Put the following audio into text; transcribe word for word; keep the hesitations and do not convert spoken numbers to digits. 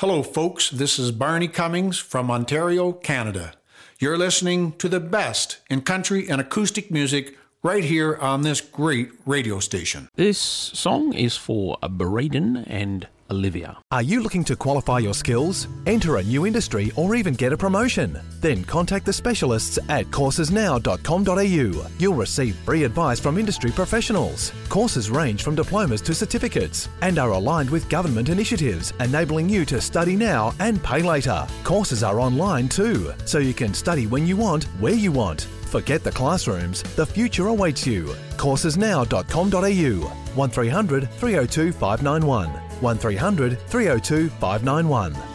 Hello, folks. This is Barney Cummings from Ontario, Canada. You're listening to the best in country and acoustic music right here on this great radio station. This song is for Braden and Olivia. Are you looking to qualify your skills, enter a new industry, or even get a promotion? Then contact the specialists at courses now dot com dot a u. You'll receive free advice from industry professionals. Courses range from diplomas to certificates and are aligned with government initiatives, enabling you to study now and pay later. Courses are online too, so you can study when you want, where you want. Forget the classrooms, the future awaits you. courses now dot com dot a u. one three hundred three oh two five nine one. one three hundred three oh two five nine one.